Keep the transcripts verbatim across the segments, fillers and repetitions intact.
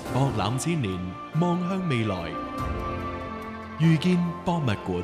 博覽千年，望向未來，遇見博物館。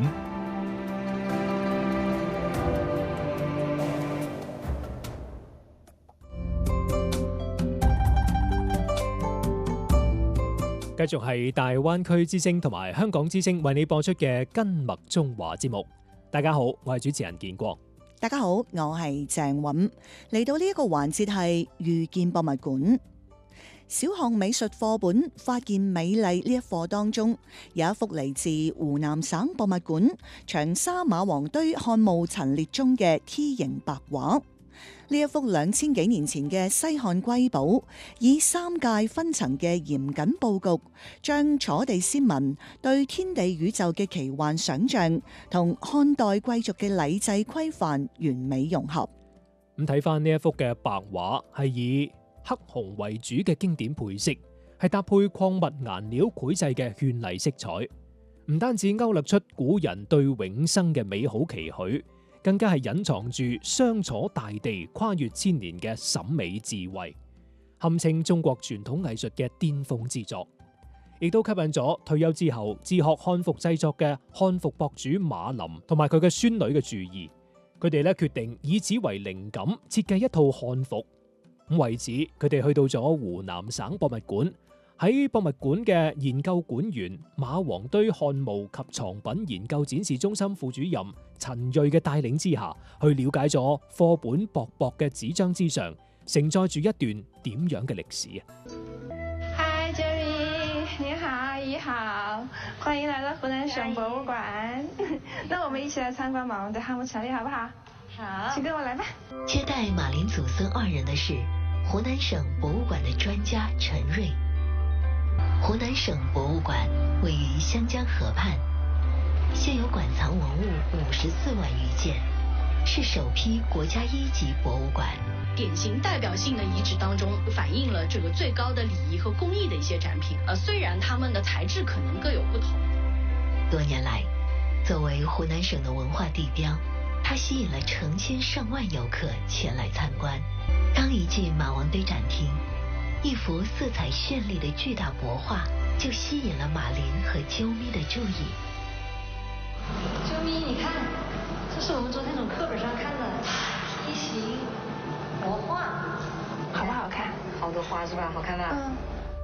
繼續係大灣區之聲同埋香港之聲為你播出嘅根脈中華節目。大家好，我係主持人建國。 大家好，我係鄭韻。嚟到呢一個環節係遇見博物館。小學美術課本發現美麗呢一課當中，有一幅嚟自湖南省博物館長沙馬王堆漢墓陳列中嘅 T 形白畫。呢一幅兩千幾年前嘅西漢瑰寶，以三界分層嘅嚴謹佈局，將楚地先民對天地宇宙嘅奇幻想象同漢代貴族嘅禮制規範完美融合。 咁睇翻呢一幅嘅白畫，係以黑紅為主嘅經典配色，係搭配礦物顏料繪製嘅絢麗色彩，唔單止勾勒出古人對永生嘅美好期許，更加係隱藏住相楚大地跨越千年嘅審美智慧，堪稱中國傳統藝術嘅巔峰之作，亦都吸引咗退休之後自學漢服製作嘅漢服博主馬林同埋佢嘅孫女嘅注意。佢哋咧決定以此為靈感設計一套漢服。咁為此，佢哋去到咗湖南省博物館，喺博物館嘅研究館員馬王堆漢墓及藏品研究展示中心副主任陳銳嘅帶領之下，去了解咗課本薄薄嘅紙張之上承載住一段點樣嘅歷史啊！ 嗨 Jerry， 你好，阿姨好，歡迎來到湖南省博物館。那我們一起來參觀馬王堆漢墓陳列，好不好？好，請跟我來吧。 接待馬林祖孫二人的是湖南省博物館的專家陳銳。湖南省博物館位於湘江河畔，現有館藏文物五十四萬餘件，是首批國家一級博物館。 典型代表性的遺址當中，反映了這個最高的禮儀和工藝的一些展品。呃，雖然它們的材質可能各有不同。 多年來，作為湖南省的文化地標，它吸引了成千上萬遊客前來參觀。剛一進馬王堆展廳，一幅色彩絢麗的巨大帛畫就吸引了馬林和啾咪的注意。 啾咪，你看，這是我們昨天從課本上看的梯形帛畫，好不好看？好多花是吧？好看吧？嗯。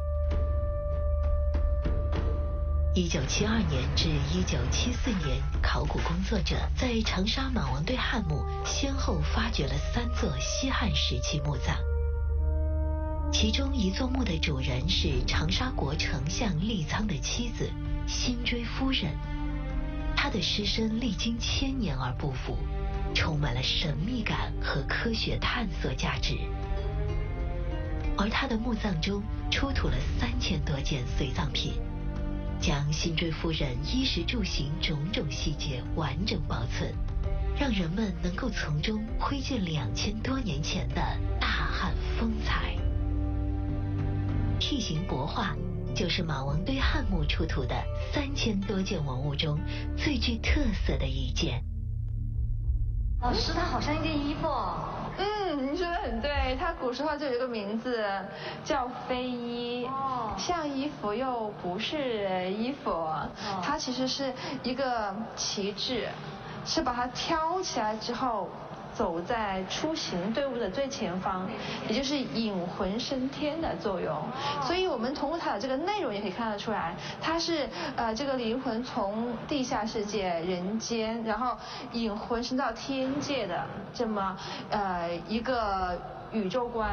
一九七二年至一九七四年，考古工作者在長沙馬王堆漢墓先後發掘了三座西漢時期墓葬。其中一座墓的主人是長沙國丞相李滄的妻子辛追夫人，她的屍身歷經千年而不腐，充滿了神秘感和科學探索價值。而她的墓葬中出土了三千多件隨葬品，將辛追夫人衣食住行種種細節完整保存，讓人們能夠從中窺見兩千多年前的大漢風采。T 形帛畫就是馬王堆漢墓出土的三千多件文物中最具特色的一件。 老師，它好像一件衣服。嗯，你說得很對，它古時候就有一個名字叫飛衣，哦，像衣服又不是衣服，哦，它其實是一個旗幟，是把它挑起來之後走在出行隊伍的最前方，也就是引魂升天的作用。所以我們通過它的這個內容也可以看得出來，它是呃這個靈魂從地下世界人間，然後引魂升到天界的這麼呃一個宇宙觀。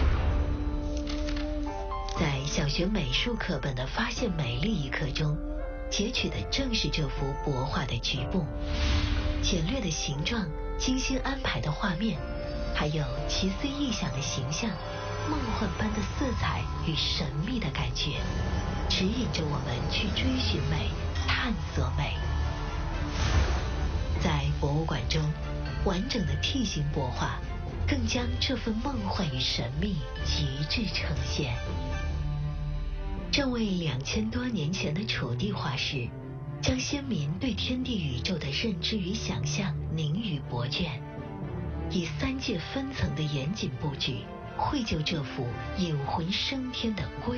在小學美術課本的發現美麗一課中，截取的正是這幅帛畫的局部，簡略的形狀，精心安排的畫面，還有奇思異想的形象，夢幻般的色彩與神秘的感覺，指引着我們去追尋美，探索美。在博物館中，完整的 T 形帛畫更將這份夢幻與神秘極致呈現。這位兩千多年前的楚地畫師，將先民對天地宇宙的認知與想象凝於帛卷，以三界分層的嚴謹佈局，繪就這幅引魂升天的瑰